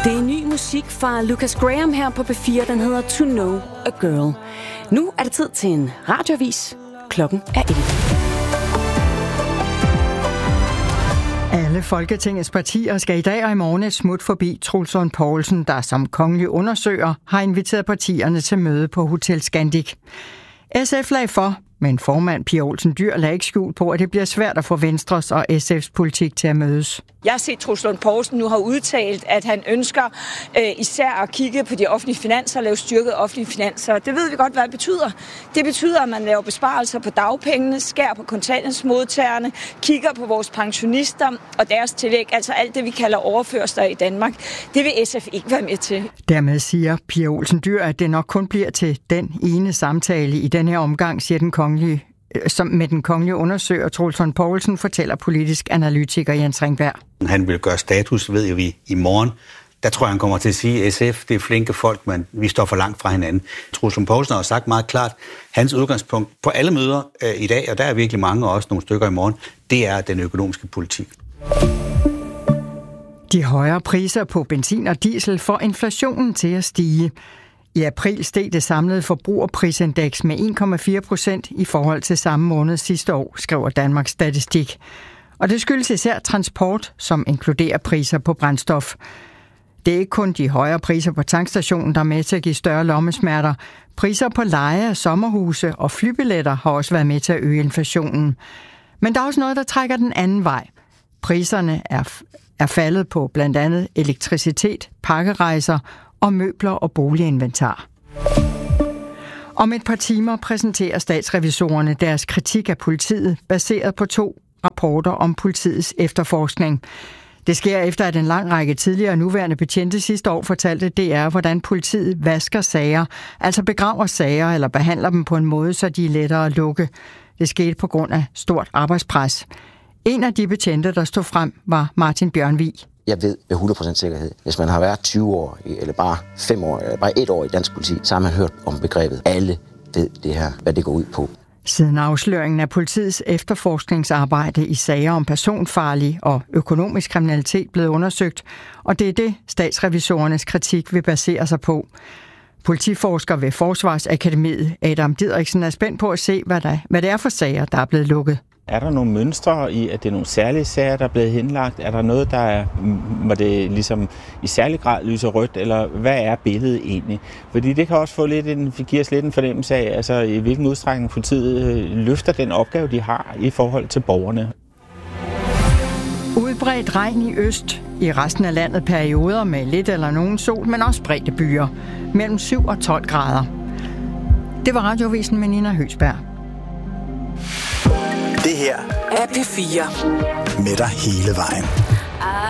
Det er ny musik fra Lucas Graham her på P4, den hedder To Know a Girl. Nu er det tid til en radioavis. Klokken er 11. Alle Folketingets partier skal i dag og i morgen et smut forbi Troels Lund Poulsen, der som kongelig undersøger har inviteret partierne til møde på Hotel Scandic. SF lagde for, men formand Pia Olsen Dyhr lagde ikke skjul på, at det bliver svært at få Venstres og SF's politik til at mødes. Jeg har set, at Troels Lund Poulsen nu har udtalt, at han ønsker især at kigge på de offentlige finanser og lave styrket offentlige finanser. Det ved vi godt, hvad det betyder. Det betyder, at man laver besparelser på dagpengene, skærer på kontanthjælpsmodtagerne, kigger på vores pensionister og deres tillæg, altså alt det, vi kalder overførsler i Danmark. Det vil SF ikke være med til. Dermed siger Pia Olsen Dyhr, at det nok kun bliver til den ene samtale i den her omgang, siger den kongelige, som med den kongelige undersøger Troels Lund Poulsen, fortæller politisk analytiker Jens Ringberg. Han vil gøre status, ved vi, i morgen. Der tror jeg, han kommer til at sige, at SF, det er flinke folk, men vi står for langt fra hinanden. Troels Lund Poulsen har sagt meget klart, hans udgangspunkt på alle møder i dag, og der er virkelig mange, og også nogle stykker i morgen, det er den økonomiske politik. De højere priser på benzin og diesel får inflationen til at stige. I april steg det samlede forbrugerprisindeks med 1,4% i forhold til samme måned sidste år, skriver Danmarks Statistik. Og det skyldes især transport, som inkluderer priser på brændstof. Det er ikke kun de højere priser på tankstationen, der er med til at give større lommesmerter. Priser på leje af sommerhuse og flybilletter har også været med til at øge inflationen. Men der er også noget, der trækker den anden vej. Priserne er faldet på blandt andet elektricitet, pakkerejser og møbler og boliginventar. Om et par timer præsenterer statsrevisorerne deres kritik af politiet, baseret på 2 rapporter om politiets efterforskning. Det sker efter, at en lang række tidligere og nuværende betjente sidste år fortalte DR, hvordan politiet vasker sager, altså begraver sager eller behandler dem på en måde, så de er lettere at lukke. Det skete på grund af stort arbejdspres. En af de betjente, der stod frem, var Martin Bjørnvig. Jeg ved med 100% sikkerhed, hvis man har været 20 år, eller bare 5 år, eller bare 1 år i dansk politi, så har man hørt om begrebet. Alle ved det her, hvad det går ud på. Siden afsløringen af politiets efterforskningsarbejde i sager om personfarlig og økonomisk kriminalitet blevet undersøgt, og det er det, statsrevisorernes kritik vil basere sig på. Politiforsker ved Forsvarsakademiet, Adam Didriksen, er spændt på at se, hvad det er for sager, der er blevet lukket. Er der nogle mønstre i, at det er nogle særlige sager, der er blevet henlagt? Er der noget, der er, hvor det ligesom i særlig grad lyser rødt, eller hvad er billedet egentlig? Fordi det kan også give os lidt en fornemmelse af, altså, i hvilken udstrækning politiet løfter den opgave, de har i forhold til borgerne. Udbredt regn i øst. I resten af landet perioder med lidt eller nogen sol, men også spredte byer. Mellem 7 og 12 grader. Det var Radiovisen med Nina Høgsberg. Det her er P4. Med dig hele vejen.